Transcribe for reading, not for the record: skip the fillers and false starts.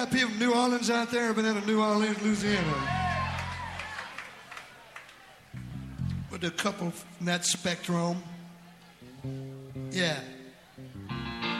got people from New Orleans out there? Been in New Orleans, Louisiana? With a couple from that spectrum. Yeah.